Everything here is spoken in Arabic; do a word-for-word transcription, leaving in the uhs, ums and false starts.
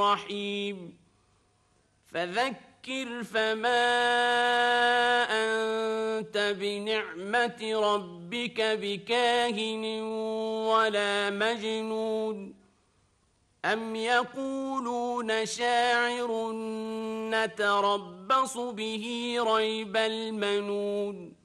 رحيم فذكر فما أنت بنعمة ربك بكاهن ولا مجنون أم يقولون شاعر نتربص به ريب المنون